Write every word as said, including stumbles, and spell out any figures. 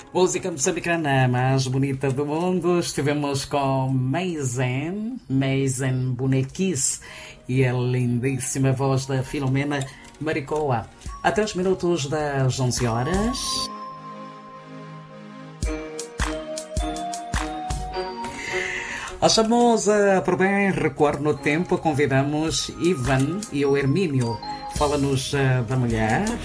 Música moçambicana mais bonita do mundo. Estivemos com Maizen, Maizen Bonequice e a lindíssima voz da Filomena Maricoa. A três minutos das onze horas. Achamos a por bem recuar no tempo. Convidamos Ivan e o Hermínio. Fala-nos uh, da mulher.